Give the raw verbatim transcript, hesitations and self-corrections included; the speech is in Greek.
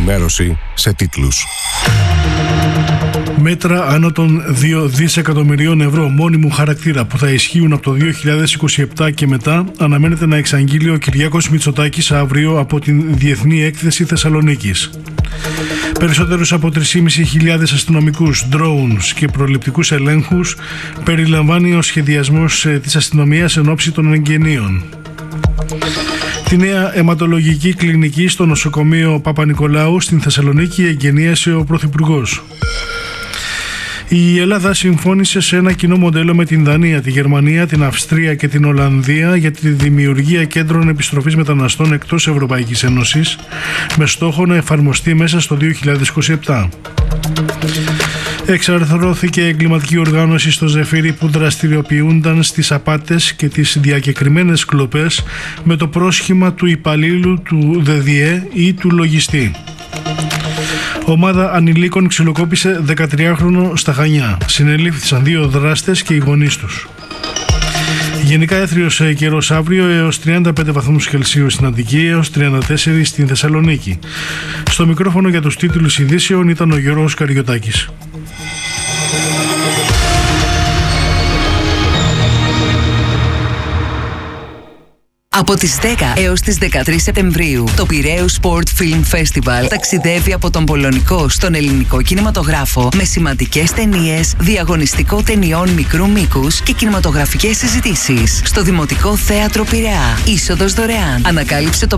ενημέρωση σε τίτλους. Μέτρα άνω των δύο δισεκατομμυρίων ευρώ μόνιμου χαρακτήρα που θα ισχύουν από το δύο χιλιάδες είκοσι επτά και μετά αναμένεται να εξαγγείλει ο Κυριάκος Μητσοτάκης αύριο από την Διεθνή Έκθεση Θεσσαλονίκης. Περισσότερους από τρεις χιλιάδες πεντακόσιους αστυνομικούς, drones και προληπτικούς ελέγχους περιλαμβάνει ο σχεδιασμός της αστυνομίας εν ώψη των εγγενείων. Τη νέα αιματολογική κλινική στο νοσοκομείο Παπα-Νικολάου στην Θεσσαλονίκη εγγενίασε ο Πρωθυπουργός. Η Ελλάδα συμφώνησε σε ένα κοινό μοντέλο με την Δανία, τη Γερμανία, την Αυστρία και την Ολλανδία για τη δημιουργία κέντρων επιστροφής μεταναστών εκτός Ευρωπαϊκής Ένωσης με στόχο να εφαρμοστεί μέσα στο δύο χιλιάδες είκοσι επτά. Εξαρθρώθηκε εγκληματική οργάνωση στο Ζεφύρι που δραστηριοποιούνταν στις απάτες και τις διακεκριμένες κλοπές με το πρόσχημα του υπαλλήλου του ΔΔΕ ή του λογιστή. Ομάδα ανηλίκων ξυλοκόπησε δεκατριάχρονο στα Χανιά. Συνελήφθησαν δύο δράστες και οι γονείς τους. Γενικά έθριος καιρός αύριο έως τριάντα πέντε βαθμούς Κελσίου στην Αττική έως τριάντα τέσσερα στην Θεσσαλονίκη. Στο μικρόφωνο για τους τίτλους ειδήσεων ήταν ο Γιώργος Καριωτάκης. Από τις δέκα έως τις δεκατρείς Σεπτεμβρίου, το Πειραίους Sport Film Festival ταξιδεύει από τον πολωνικό στον ελληνικό κινηματογράφο με σημαντικές ταινίες, διαγωνιστικό ταινιών μικρού μήκους και κινηματογραφικές συζητήσεις. Στο Δημοτικό Θέατρο Πειραιά. Είσοδος δωρεάν. Ανακάλυψε το